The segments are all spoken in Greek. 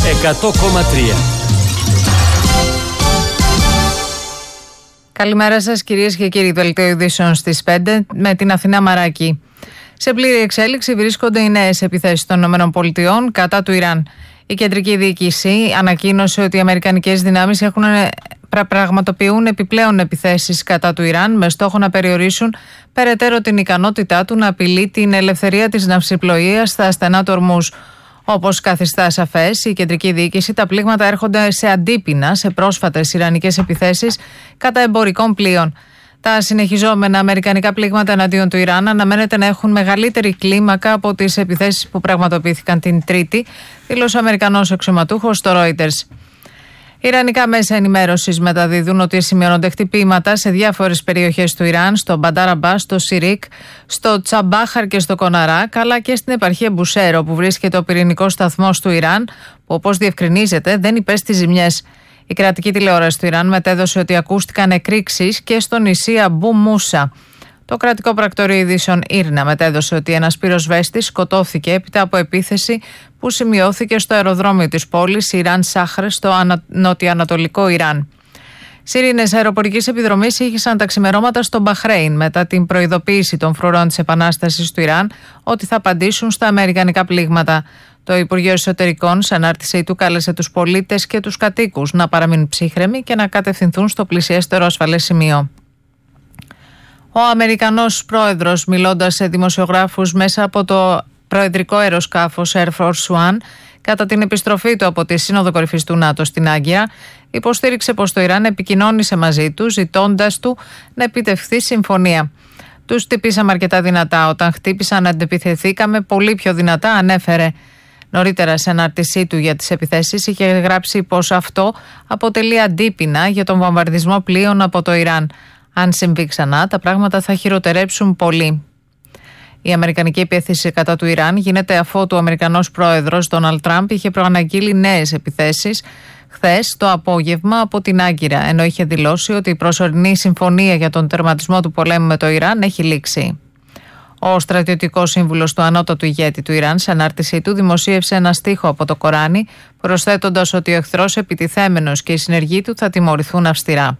100,3. Καλημέρα σας κυρίες και κύριοι, δελτίο ειδήσεων στις 5 με την Αθηνά Μαράκη. Σε πλήρη εξέλιξη βρίσκονται οι νέες επιθέσεις των ΗΠΑ κατά του Ιράν. Η κεντρική διοίκηση ανακοίνωσε ότι οι αμερικανικές δυνάμεις πραγματοποιούν επιπλέον επιθέσεις κατά του Ιράν με στόχο να περιορίσουν περαιτέρω την ικανότητά του να απειλεί την ελευθερία της ναυσιπλοείας στα στενά του Ορμούζ. Όπως καθιστά σαφές, η κεντρική διοίκηση, τα πλήγματα έρχονται σε αντίπεινα σε πρόσφατες ιρανικές επιθέσεις κατά εμπορικών πλοίων. Τα συνεχιζόμενα αμερικανικά πλήγματα εναντίον του Ιράν αναμένεται να έχουν μεγαλύτερη κλίμακα από τις επιθέσεις που πραγματοποιήθηκαν την Τρίτη, δήλωσε ο Αμερικανός αξιωματούχος στο Reuters. Ιρανικά μέσα ενημέρωσης μεταδίδουν ότι σημειώνονται χτυπήματα σε διάφορες περιοχές του Ιράν, στο Μπαντάρ Αμπάς, στο Σιρίκ, στο Τσαμπάχαρ και στο Κοναράκ, αλλά και στην επαρχία Μπουσέρο, που βρίσκεται ο πυρηνικός σταθμός του Ιράν, που όπως διευκρινίζεται δεν υπέστη ζημιές. Η κρατική τηλεόραση του Ιράν μετέδωσε ότι ακούστηκαν εκρήξεις και στο νησί Αμπού Μούσα. Το κρατικό πρακτορείο ειδήσεων Ήρνα μετέδωσε ότι ένας πυροσβέστης σκοτώθηκε έπειτα από επίθεση που σημειώθηκε στο αεροδρόμιο της πόλης Ιράν Σάχρ στο νοτιοανατολικό Ιράν. Σιρήνες αεροπορικής επιδρομής ήχησαν τα ξημερώματα στο Μπαχρέιν μετά την προειδοποίηση των φρουρών της Επανάστασης του Ιράν ότι θα απαντήσουν στα αμερικανικά πλήγματα. Το Υπουργείο Εσωτερικών, σε ανάρτησή του, κάλεσε τους πολίτες και τους κατοίκους να παραμείνουν ψύχρεμοι και να κατευθυνθούν στο πλησιέστερο ασφαλές σημείο. Ο Αμερικανός πρόεδρος, μιλώντας σε δημοσιογράφους μέσα από το προεδρικό αεροσκάφος Air Force One, κατά την επιστροφή του από τη Σύνοδο Κορυφής του ΝΑΤΟ στην Άγκυρα, υποστήριξε πως το Ιράν επικοινώνησε μαζί του, ζητώντας του να επιτευχθεί συμφωνία. Τους χτυπήσαμε αρκετά δυνατά. Όταν χτύπησαν, αντεπιθεθήκαμε πολύ πιο δυνατά, ανέφερε. Νωρίτερα, σε ανάρτησή του για τις επιθέσεις, είχε γράψει πως αυτό αποτελεί αντίπεινα για τον βομβαρδισμό πλοίων από το Ιράν. Αν συμβεί ξανά, τα πράγματα θα χειροτερέψουν πολύ. Η αμερικανική επίθεση κατά του Ιράν γίνεται αφότου ο Αμερικανός πρόεδρος Ντόναλντ Τραμπ είχε προαναγγείλει νέες επιθέσεις χθες το απόγευμα από την Άγκυρα, ενώ είχε δηλώσει ότι η προσωρινή συμφωνία για τον τερματισμό του πολέμου με το Ιράν έχει λήξει. Ο στρατιωτικός σύμβουλος του ανώτατου ηγέτη του Ιράν, σε ανάρτησή του, δημοσίευσε ένα στίχο από το Κοράνι, προσθέτοντας ότι ο εχθρός επιτιθέμενος και οι συνεργοί του θα τιμωρηθούν αυστηρά.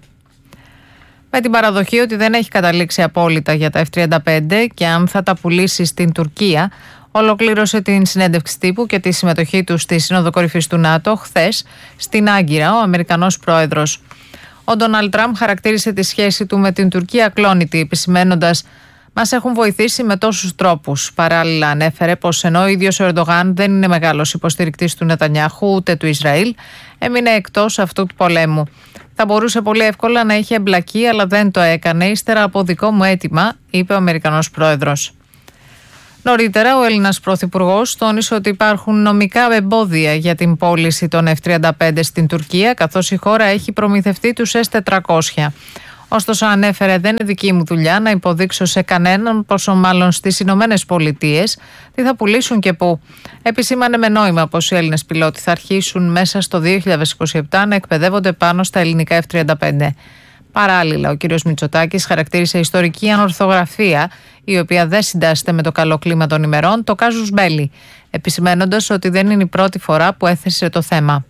Με την παραδοχή ότι δεν έχει καταλήξει απόλυτα για τα F-35 και αν θα τα πουλήσει στην Τουρκία, ολοκλήρωσε την συνέντευξη τύπου και τη συμμετοχή του στη Σύνοδο Κορυφής του ΝΑΤΟ χθες στην Άγκυρα ο Αμερικανός πρόεδρος. Ο Ντόναλντ Τραμπ χαρακτήρισε τη σχέση του με την Τουρκία ακλόνητη, επισημαίνοντας: «Μας έχουν βοηθήσει με τόσους τρόπους». Παράλληλα, ανέφερε πως ενώ ο ίδιος ο Ερντογάν δεν είναι μεγάλος υποστηρικτής του Νετανιάχου ούτε του Ισραήλ, έμεινε εκτός αυτού του πολέμου. «Θα μπορούσε πολύ εύκολα να είχε εμπλακεί, αλλά δεν το έκανε, ύστερα από δικό μου αίτημα», είπε ο Αμερικανός πρόεδρος. Νωρίτερα, ο Έλληνας πρωθυπουργός τόνισε ότι υπάρχουν νομικά εμπόδια για την πώληση των F-35 στην Τουρκία, καθώς η χώρα έχει προμηθευτεί τους S-400. Ωστόσο, ανέφερε: «Δεν είναι δική μου δουλειά να υποδείξω σε κανέναν, πόσο μάλλον στις Ηνωμένες Πολιτείες, τι θα πουλήσουν και πού». Επισήμανε με νόημα πως οι Έλληνες πιλότοι θα αρχίσουν μέσα στο 2027 να εκπαιδεύονται πάνω στα ελληνικά F-35. Παράλληλα, ο κ. Μητσοτάκης χαρακτήρισε ιστορική ανορθογραφία, η οποία δεν συντάσσεται με το καλό κλίμα των ημερών, το κάζους μπέλι, επισημένοντας ότι δεν είναι η πρώτη φορά που έθεσε το θέμα.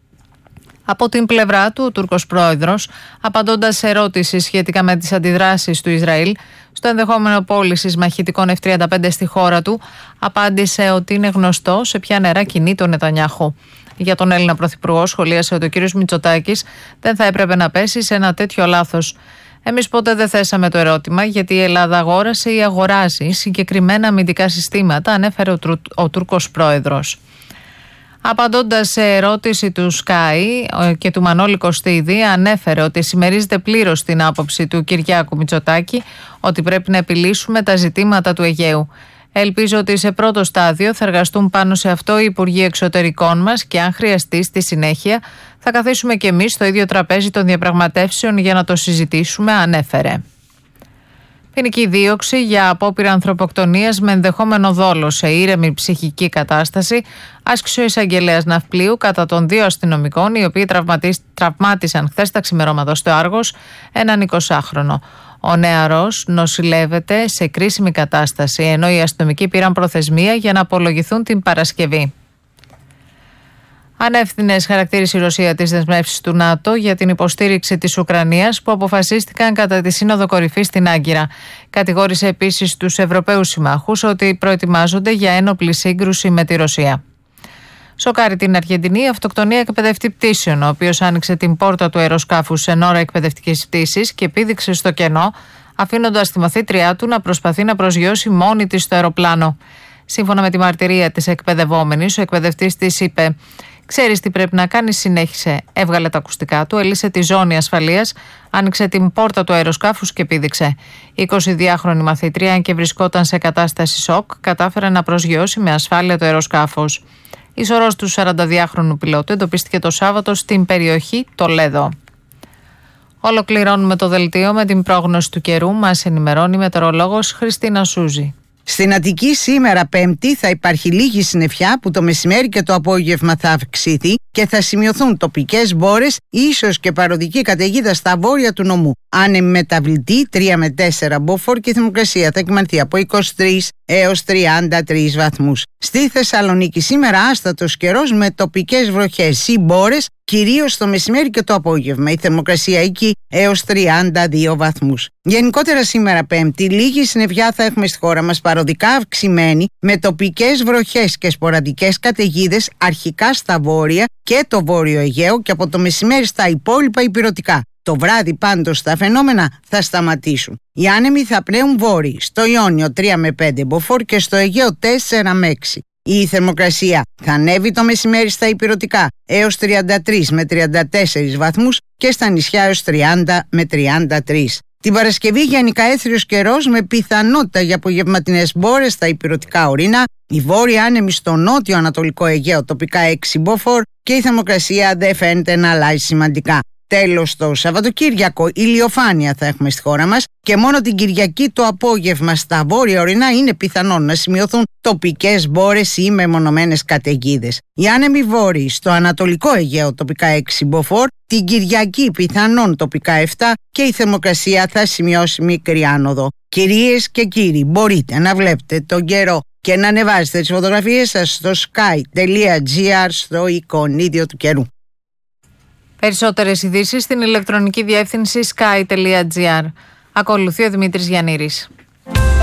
Από την πλευρά του, ο Τούρκος πρόεδρος, απαντώντας σε ερώτηση σχετικά με τις αντιδράσεις του Ισραήλ στο ενδεχόμενο πώλησης μαχητικών F-35 στη χώρα του, απάντησε ότι είναι γνωστό σε ποια νερά κινεί τον Νετανιάχου. Για τον Έλληνα πρωθυπουργό, σχολίασε ότι ο κ. Μητσοτάκης δεν θα έπρεπε να πέσει σε ένα τέτοιο λάθος. «Εμείς ποτέ δεν θέσαμε το ερώτημα γιατί η Ελλάδα αγόρασε ή αγοράζει συγκεκριμένα αμυντικά συστήματα», ανέφερε ο Τούρκος πρόεδρος. Απαντώντας σε ερώτηση του Sky και του Μανώλη Κωστίδη, ανέφερε ότι συμμερίζεται πλήρως την άποψη του Κυριάκου Μητσοτάκη ότι πρέπει να επιλύσουμε τα ζητήματα του Αιγαίου. «Ελπίζω ότι σε πρώτο στάδιο θα εργαστούν πάνω σε αυτό οι Υπουργοί Εξωτερικών μας και αν χρειαστεί στη συνέχεια θα καθίσουμε και εμείς στο ίδιο τραπέζι των διαπραγματεύσεων για να το συζητήσουμε», ανέφερε. Ποινική δίωξη για απόπειρα ανθρωποκτονίας με ενδεχόμενο δόλο σε ήρεμη ψυχική κατάσταση άσκησε ο εισαγγελέας Ναυπλίου κατά των 2 αστυνομικών, οι οποίοι τραυμάτισαν χθες τα ξημερώματα στο Άργος έναν 20χρονο. Ο νεαρός νοσηλεύεται σε κρίσιμη κατάσταση, ενώ οι αστυνομικοί πήραν προθεσμία για να απολογηθούν την Παρασκευή. Ανεύθυνες χαρακτήρισε η Ρωσία τις δεσμεύσεις του ΝΑΤΟ για την υποστήριξη της Ουκρανίας που αποφασίστηκαν κατά τη Σύνοδο Κορυφής στην Άγκυρα. Κατηγόρησε επίσης τους Ευρωπαίους συμμάχους ότι προετοιμάζονται για ένοπλη σύγκρουση με τη Ρωσία. Σοκάρει την Αργεντινή η αυτοκτονία εκπαιδευτή πτήσεων, ο οποίος άνοιξε την πόρτα του αεροσκάφους εν ώρα εκπαιδευτικής πτήσης και πήδηξε στο κενό, αφήνοντας τη μαθήτριά του να προσπαθεί να προσγειώσει μόνη της το αεροπλάνο. Σύμφωνα με τη μαρτυρία της εκπαιδευόμενης, ο εκπαιδευτής της είπε: «Ξέρεις τι πρέπει να κάνεις», συνέχισε. Έβγαλε τα ακουστικά του, έλυσε τη ζώνη ασφαλείας, άνοιξε την πόρτα του αεροσκάφους και πήδηξε. Η 22χρονη μαθήτρια, αν και βρισκόταν σε κατάσταση σοκ, κατάφερε να προσγειώσει με ασφάλεια το αεροσκάφος. Η σωρός του 42χρονου πιλότου εντοπίστηκε το Σάββατο στην περιοχή Τολέδο. Ολοκληρώνουμε το δελτίο με την πρόγνωση του καιρού. Μας ενημερώνει η μετεωρολόγος Χριστίνα Σούζη. Στην Αττική σήμερα Πέμπτη θα υπάρχει λίγη συννεφιά που το μεσημέρι και το απόγευμα θα αυξηθεί και θα σημειωθούν τοπικές μπόρες, ίσως και παροδική καταιγίδα στα βόρεια του νομού. Άνεμη μεταβλητή 3 με 4 μποφόρ και η θερμοκρασία θα κυμανθεί από 23 έως 33 βαθμούς. Στη Θεσσαλονίκη σήμερα άστατος καιρός με τοπικές βροχές ή μπόρες, κυρίως το μεσημέρι και το απόγευμα. Η θερμοκρασία εκεί έως 32 βαθμούς. Γενικότερα σήμερα Πέμπτη λίγη συννεφιά θα έχουμε στη χώρα μας, παροδικά αυξημένη, με τοπικές βροχές και σποραδικές καταιγίδες αρχικά στα βόρεια και το βόρειο Αιγαίο και από το μεσημέρι στα υπόλοιπα ηπειρωτικά. Το βράδυ πάντως τα φαινόμενα θα σταματήσουν. Οι άνεμοι θα πλέουν βόρειοι, στο Ιόνιο 3 με 5 μποφόρ και στο Αιγαίο 4 με 6. Η θερμοκρασία θα ανέβει το μεσημέρι στα ηπειρωτικά έως 33 με 34 βαθμούς και στα νησιά έως 30 με 33. Την Παρασκευή γενικά έθριος καιρός με πιθανότητα για απογευματινές μπόρες στα ηπειρωτικά ορεινά, η βόρεια άνεμη στο νότιο ανατολικό Αιγαίο τοπικά 6 μποφόρ και η θερμοκρασία δεν φαίνεται να αλλάζει σημαντικά. Τέλος, το Σαββατοκύριακο ηλιοφάνεια θα έχουμε στη χώρα μας και μόνο την Κυριακή το απόγευμα στα βόρεια ορεινά είναι πιθανόν να σημειωθούν τοπικές μπόρες ή μεμονωμένες καταιγίδες. Οι άνεμοι βόρειοι στο ανατολικό Αιγαίο τοπικά 6 μποφόρ, την Κυριακή πιθανόν τοπικά 7 και η θερμοκρασία θα σημειώσει μικρή άνοδο. Κυρίες και κύριοι, μπορείτε να βλέπετε τον καιρό και να ανεβάζετε τις φωτογραφίες σας στο sky.gr στο εικονίδιο του καιρού. Περισσότερες ειδήσεις στην ηλεκτρονική διεύθυνση sky.gr. Ακολουθεί ο Δημήτρης Γιαννήρης.